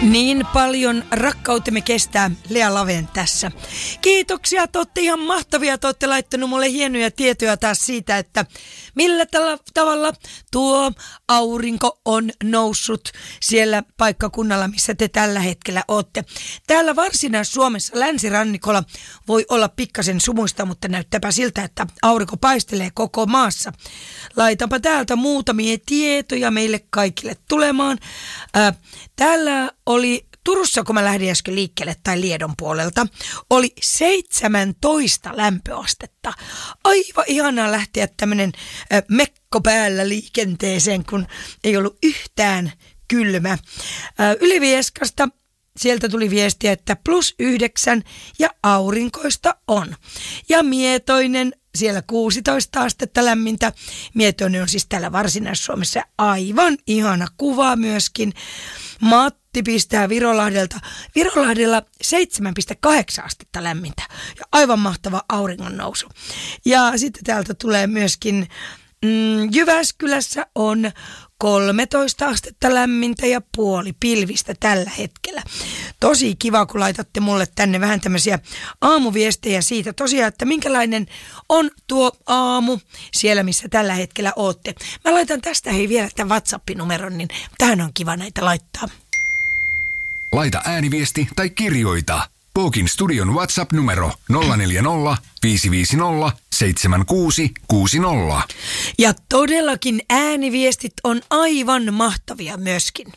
Niin paljon rakkautemme kestää, Lea Laven tässä. Kiitoksia, te olette ihan mahtavia, te olette laittanut mulle hienoja tietoja taas siitä, että millä tavalla tuo aurinko on noussut siellä paikkakunnalla, missä te tällä hetkellä olette. Täällä Varsinais-Suomessa länsirannikolla voi olla pikkasen sumuista, mutta näyttääpä siltä, että aurinko paistelee koko maassa. Laitanpa täältä muutamia tietoja meille kaikille tulemaan. Täällä oli Turussa, kun mä lähdin äsken liikkeelle tai Liedon puolelta, oli 17 lämpöastetta. Aivan ihanaa lähteä tämmönen mekko päällä liikenteeseen, kun ei ollut yhtään kylmä. Ylivieskasta sieltä tuli viestiä, että +9 ja aurinkoista on. Ja Mietoinen, siellä 16 astetta lämmintä. Mietoinen on siis täällä Varsinais-Suomessa aivan ihana kuva myöskin. Matti pistää Virolahdelta. Virolahdella 7,8 astetta lämmintä ja aivan mahtava auringon nousu. Ja sitten täältä tulee myöskin Jyväskylässä on 13 astetta lämmintä ja puoli pilvistä tällä hetkellä. Tosi kiva, kun laitatte mulle tänne vähän tämmöisiä aamuviestejä siitä tosiaan, että minkälainen on tuo aamu siellä, missä tällä hetkellä ootte. Mä laitan tästä vielä tämän WhatsApp-numeron, niin tähän on kiva näitä laittaa. Laita ääniviesti tai kirjoita. Pookin studion WhatsApp-numero 040 550 7660. Ja todellakin ääniviestit on aivan mahtavia myöskin.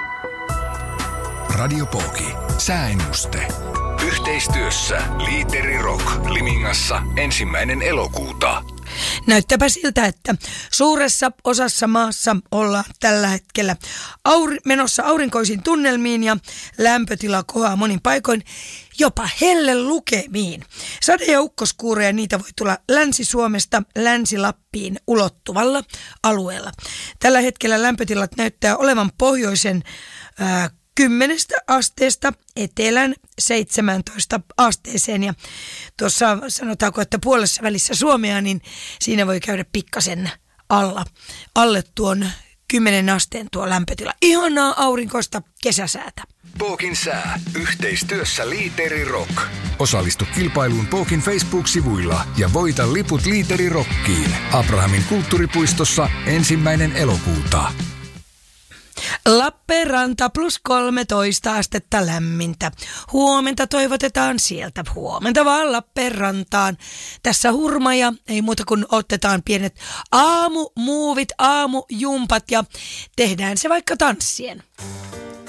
Radio Pooki. Sääennuste. Yhteistyössä Liiteri Rock Limingassa 1. elokuuta. Näyttääpä siltä, että suuressa osassa maassa ollaan tällä hetkellä menossa aurinkoisiin tunnelmiin ja lämpötila kohoaa monin paikoin jopa hellelukemiin. Sade- ja ukkoskuureja niitä voi tulla Länsi-Suomesta Länsi-Lappiin ulottuvalla alueella. Tällä hetkellä lämpötilat näyttää olevan pohjoisen 10 asteesta etelän 17 asteeseen ja tuossa sanotaanko, että puolessa välissä Suomea, niin siinä voi käydä pikkasen alle tuon 10 asteen tuo lämpötila. Ihanaa aurinkoista kesäsäätä. Pookin sää. Yhteistyössä Liiteri Rock. Osallistu kilpailuun Pookin Facebook-sivuilla ja voita liput Liiteri Rockiin. Abrahamin kulttuuripuistossa 1. elokuuta. Lappeenranta +13 astetta lämmintä. Huomenta toivotetaan sieltä. Huomenta vaan Lappeenrantaan. Tässä hurmaja, ei muuta kuin otetaan pienet aamumuuvit, aamujumpat ja tehdään se vaikka tanssien.